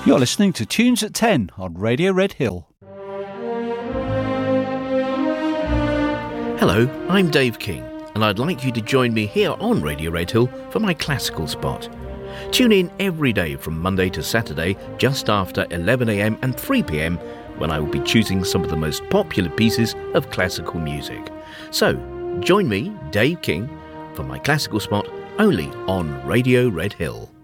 You're listening to Tunes at 10 on Radio Red Hill. Hello, I'm Dave King, and I'd like you to join me here on Radio Red Hill for my classical spot. Tune in every day from Monday to Saturday just after 11am and 3pm when I will be choosing some of the most popular pieces of classical music. So, join me, Dave King, for my classical spot only on Radio Red Hill.